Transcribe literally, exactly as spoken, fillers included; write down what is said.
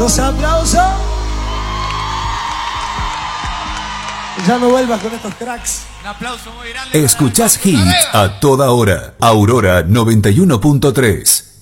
Los aplausos. Ya no vuelvas con estos cracks. Un aplauso muy grande. Escuchás Hit a toda hora. Aurora noventa y uno punto tres.